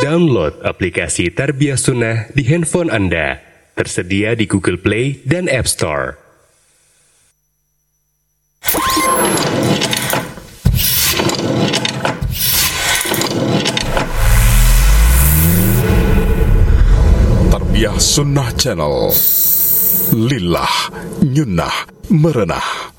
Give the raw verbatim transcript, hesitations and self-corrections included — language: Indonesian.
Download aplikasi Tarbiyah Sunnah di handphone Anda. Tersedia di Google Play dan App Store. Tarbiyah Sunnah Channel. Lillah, nyunnah, merenah.